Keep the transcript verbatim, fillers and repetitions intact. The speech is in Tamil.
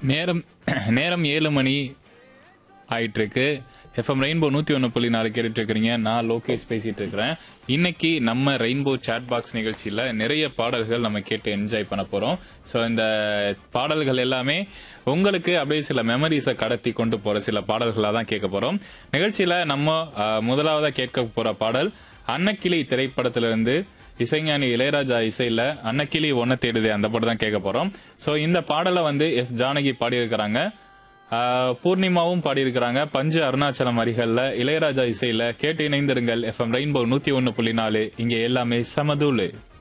நேரம் நேரம் ஏழு மணி ஆயிட்டு இருக்கு. எஃப்எம் ரெயின்போ நூத்தி ஒன்னு புள்ளி நாலு கேட்டுட்டு இருக்கிறீங்க. நான் லோகேஷ் பேசிட்டு இருக்கிறேன். இன்னைக்கு நம்ம ரெயின்போ சாட் பாக்ஸ் நிகழ்ச்சியில நிறைய பாடல்கள் நம்ம கேட்டு என்ஜாய் பண்ண போறோம். ஸோ இந்த பாடல்கள் எல்லாமே உங்களுக்கு அப்படியே சில மெமரிஸை கடத்தி கொண்டு போற சில பாடல்களாக தான் கேட்க போறோம். நிகழ்ச்சியில நம்ம அஹ், முதலாவதா கேட்க போற பாடல் அன்னக்கிளி திரைப்படத்திலிருந்து இசைஞானி இளையராஜா இசையில அன்னக்கிளி ஒன்ன தேடுதே அந்த பாட்டு தான் கேட்க போறோம். ஸோ இந்த பாடலை வந்து எஸ் ஜானகி பாடியிருக்கிறாங்க, ஆஹ் பூர்ணிமாவும் பாடியிருக்கிறாங்க. பஞ்சு அருணாச்சலம் வரிகள்ல இளையராஜா இசையில கேட்டு இணைந்திருங்கள். எஃப்எம் ரெயின்போ நூத்தி ஒன்னு புள்ளி நாலு, இங்க எல்லாமே சமதூளு.